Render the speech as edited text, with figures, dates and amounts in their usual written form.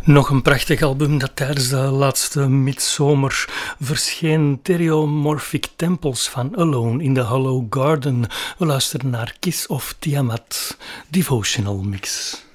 Nog een prachtig album dat tijdens de laatste midzomer verscheen. Theriomorphic Temples van Alone in the Hollow Garden. We luisteren naar Kiss of Tiamat, Devotional Mix.